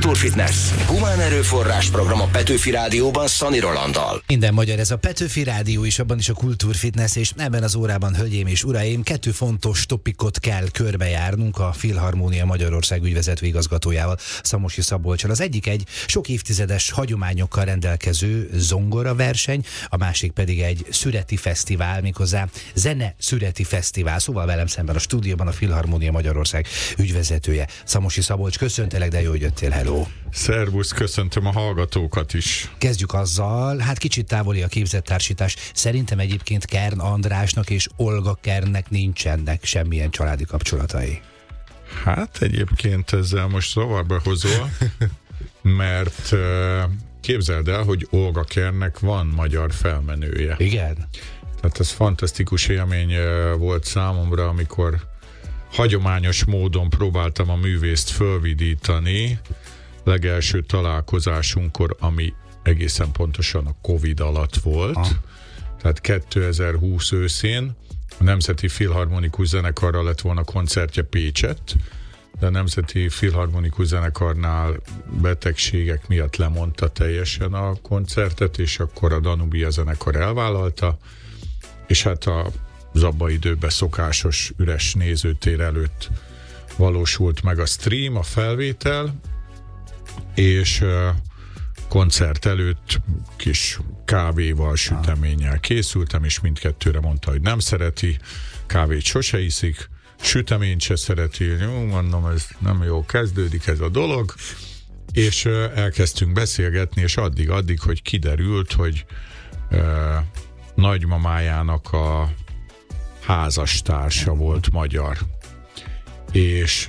Kultúrfitness. Humán erőforrás program a Petőfi Rádióban Szani Rolanddal. Minden magyar, ez a Petőfi Rádió is, abban is a Kultúrfitness, és ebben az órában, hölgyeim és uraim, 2 fontos topikot kell körbejárnunk a Filharmónia Magyarország ügyvezető igazgatójával, Szamosi Szabolccsal. Az egyik egy sok évtizedes hagyományokkal rendelkező zongoraverseny, a másik pedig egy szüreti fesztivál, méghozzá zene szüreti fesztivál. Szóval velem szemben a stúdióban a Filharmónia Magyarország ügyvezetője, Szamosi Szabolcs. Köszöntelek, de jó, hogy jöttél, hello! Szervusz, köszöntöm a hallgatókat is. Kezdjük azzal, hát kicsit távoli a képzettársítás. Szerintem egyébként Kern Andrásnak és Olga Kernnek nincsenek semmilyen családi kapcsolatai. Hát egyébként ezzel most zavarba hozol, mert képzeld el, hogy Olga Kernnek van magyar felmenője. Igen? Tehát ez fantasztikus élmény volt számomra, amikor hagyományos módon próbáltam a művészt fölvidítani legelső találkozásunkkor, ami egészen pontosan a Covid alatt volt. Tehát 2020 őszén a Nemzeti Filharmonikus Zenekarral lett volna koncertje Pécsett, de a Nemzeti Filharmonikus Zenekarnál betegségek miatt lemondta teljesen a koncertet, és akkor a Danubia zenekar elvállalta, és hát az abban időben szokásos üres nézőtér előtt valósult meg a stream, a felvétel, és koncert előtt kis kávéval, süteménnyel készültem, és mindkettőre mondta, hogy nem szereti, kávét sose iszik, süteményt se szereti, jó, mondom, ez nem jó, kezdődik ez a dolog, és elkezdtünk beszélgetni, és addig, hogy kiderült, hogy nagymamájának a házastársa volt magyar, és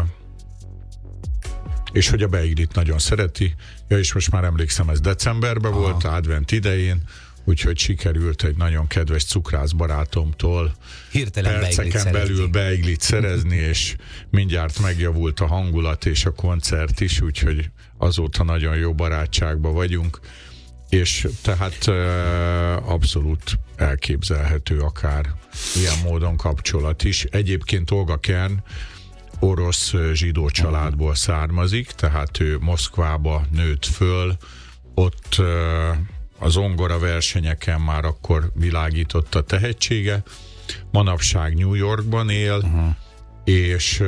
hogy a Beiglit nagyon szereti. Ja, és most már emlékszem, ez decemberben volt, advent idején, úgyhogy sikerült egy nagyon kedves cukrász barátomtól hirtelen perceken belül Beiglit szerezni, és mindjárt megjavult a hangulat és a koncert is, úgyhogy azóta nagyon jó barátságban vagyunk, és tehát abszolút elképzelhető akár ilyen módon kapcsolat is. Egyébként Olga Kern orosz zsidó családból származik, tehát ő Moszkvába nőtt föl, ott a zongora versenyeken már akkor világított a tehetsége, manapság New Yorkban él, és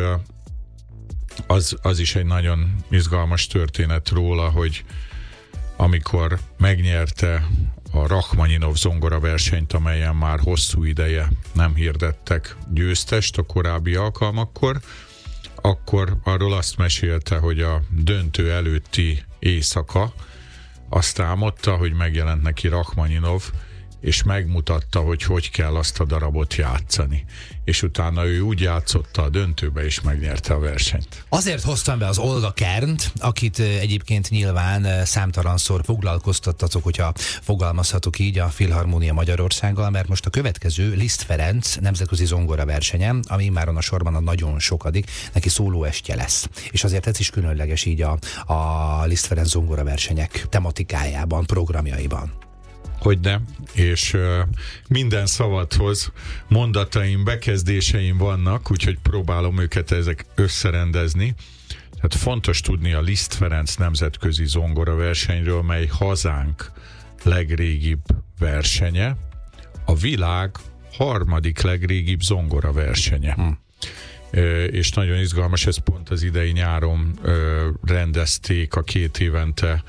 az is egy nagyon izgalmas történet róla, hogy amikor megnyerte a Rachmaninov zongora versenyt, amelyen már hosszú ideje nem hirdettek győztest a korábbi alkalmakkor, akkor arról azt mesélte, hogy a döntő előtti éjszaka azt álmodta, hogy megjelent neki Rachmaninov, és megmutatta, hogy kell azt a darabot játszani. És utána ő úgy játszotta a döntőbe, és megnyerte a versenyt. Azért hoztam be az Olga Kernt, akit egyébként nyilván számtalanszor foglalkoztattatok, hogyha fogalmazhatok így, a Filharmónia Magyarországgal, mert most a következő Liszt Ferenc nemzetközi zongora versenye, ami immáron a sorban a nagyon sokadik, neki szólóestje lesz. És azért ez is különleges így a Liszt Ferenc zongora versenyek tematikájában, programjaiban. Hogyne, és minden szavathoz mondataim, bekezdéseim vannak, úgyhogy próbálom őket ezek összerendezni. Tehát fontos tudni a Liszt Ferenc nemzetközi zongora versenyről, mely hazánk legrégibb versenye, a világ 3. legrégibb zongora versenye. És nagyon izgalmas, ez pont az idei nyáron rendezték a 2 évente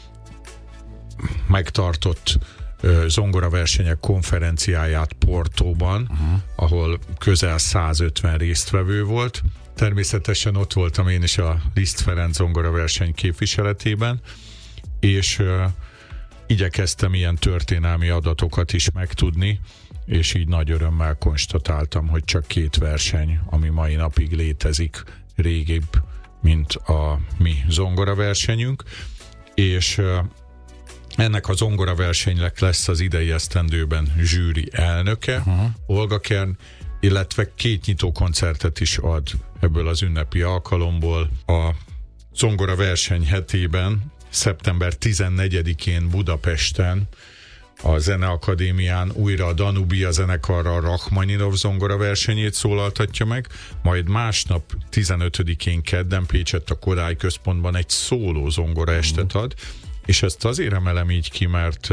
megtartott zongoraversenyek konferenciáját Portóban, ahol közel 150 résztvevő volt. Természetesen ott voltam én is a Liszt Ferenc zongoraverseny képviseletében, és igyekeztem ilyen történelmi adatokat is megtudni, és így nagy örömmel konstatáltam, hogy csak 2 verseny, ami mai napig létezik, régibb, mint a mi zongoraversenyünk, és ennek a zongoraversenynek lesz az idei esztendőben zsűri elnöke, Olga Kern, illetve 2 nyitókoncertet is ad ebből az ünnepi alkalomból. A zongoraverseny hetében, szeptember 14-én Budapesten a Zeneakadémián újra a Danubia zenekarra a Rachmaninov zongora versenyét szólaltatja meg, majd másnap 15-én kedden Pécsett a Kodály Központban egy szóló zongora estet ad, és ezt azért emelem így ki, mert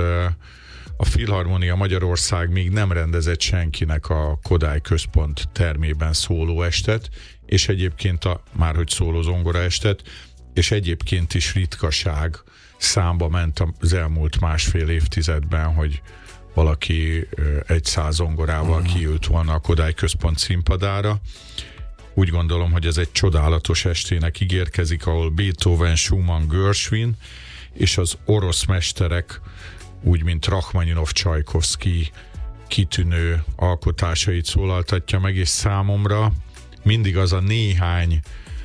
a Filharmonia Magyarország még nem rendezett senkinek a Kodály Központ termében szóló estet, és egyébként már hogy szóló zongora estet, és egyébként is ritkaság, számba ment az elmúlt másfél évtizedben, hogy valaki 100 zongorával kiült volna a Kodály Központ színpadára. Úgy gondolom, hogy ez egy csodálatos estének ígérkezik, ahol Beethoven, Schumann, Gershwin és az orosz mesterek, úgy mint Rachmaninov, Csajkovszky kitűnő alkotásait szólaltatja meg, és számomra mindig az a néhány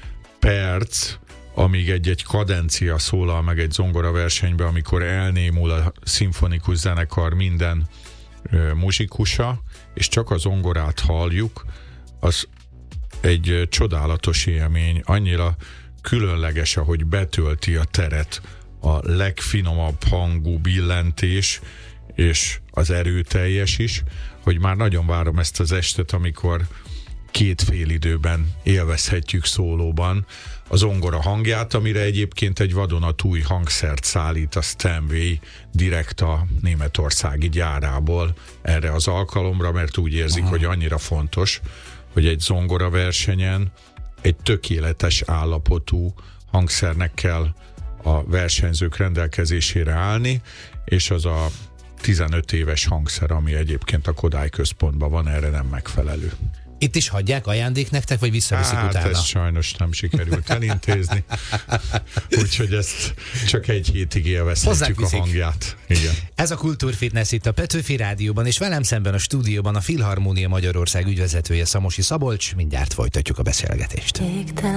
perc, amíg egy kadencia szólal meg egy zongoraversenybe, amikor elnémul a szimfonikus zenekar minden muzsikusa, és csak a zongorát halljuk, az egy csodálatos élmény, annyira különleges, ahogy betölti a teret a legfinomabb hangú billentés, és az erőteljes is, hogy már nagyon várom ezt az estet, amikor 2 félidőben élvezhetjük szólóban a zongora hangját, amire egyébként egy vadonatúj hangszert szállít a Steinway direkt a németországi gyárából erre az alkalomra, mert úgy érzik, hogy annyira fontos, hogy egy zongora versenyen egy tökéletes állapotú hangszernek kell a versenyzők rendelkezésére állni, és az a 15 éves hangszer, ami egyébként a Kodály Központban van, erre nem megfelelő. Itt is hagyják ajándék nektek, vagy visszaviszik utána? Ezt sajnos nem sikerült elintézni. Úgyhogy ezt csak egy hétig élvezhetjük a hangját. Igen. Ez a Kultúrfitness itt a Petőfi Rádióban, és velem szemben a stúdióban a Filharmonia Magyarország ügyvezetője, Szamosi Szabolcs. Mindjárt folytatjuk a beszélgetést.